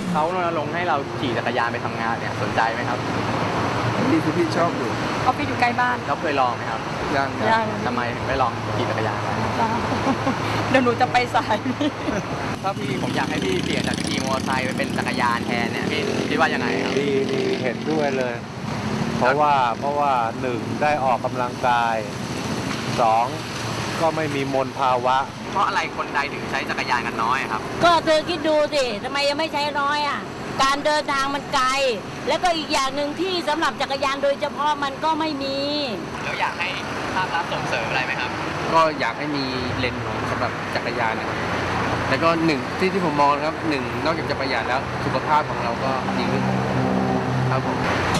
เขารณรงค์ให้เราขี่จักรยานไปทำงานเนี่ยสนใจไหมครับพี่ชอบอยู่ออฟฟิศอยู่ใกล้บ้านเราเคยลองไหมครับยังทำไมถึงไม่ลองขี่จักรยานเดี๋ยวหนูจะไปสายถ้าพี่ผมอยากให้พี่เปลี่ยนจากขี่มอเตอร์ไซค์ไปเป็นจักรยานแทนเนี่ยพี่คิดว่ายังไงครับดีเห็นด้วยเลย เพราะว่าหนึ่งได้ออกกำลังกายสองก็ไม่มีมลภาวะเพราะอะไรคนใดถึงใช้จักรยานกันน้อยครับก็เธอคิดดูสิทำไมยังไม่ใช้น้อยอ่ะการเดินทางมันไกลแล้วก็อีกอย่างหนึ่งที่สำหรับจักรยานโดยเฉพาะมันก็ไม่มีแล้วอยากให้ภาครัฐส่งเสริมอะไรไหมครับก็อยากให้มีเลนของสำหรับจักรยานนะครับแล้วก็หนึ่งที่ผมมองนะครับหนึ่งนอกจากจะประหยัดแล้วสุขภาพของเราก็ดีขึ้นครับผม